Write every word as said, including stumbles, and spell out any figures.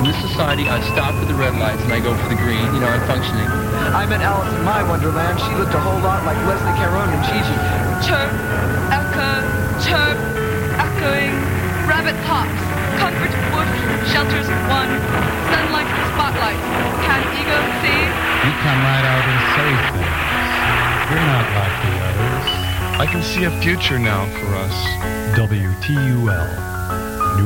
In this society, I stop for the red lights and I go for the green. You know, I'm functioning. I met Alice in my Wonderland. She looked a whole lot like Leslie Caron and Gigi. Chirp, echo, chirp, echoing. Rabbit hops, comfort woof, shelters one, sunlight spotlight. Can ego see? You come right out and say things. You're not like the others. I can see a future now for us. W T U L